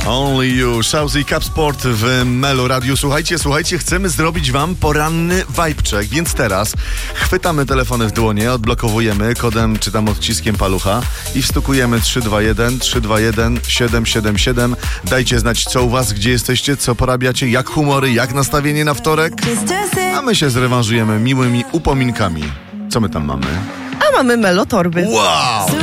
Only You, Shawzy, Cap Sport w Melo Radiu. Słuchajcie, chcemy zrobić wam poranny vibe check, więc teraz chwytamy telefony w dłonie, odblokowujemy kodem czy tam odciskiem palucha i wstukujemy 321 777. Dajcie znać, co u was, gdzie jesteście, co porabiacie, jak humory, jak nastawienie na wtorek, a my się zrewanżujemy miłymi upominkami. Co my tam mamy? A mamy Melo torby. Wow!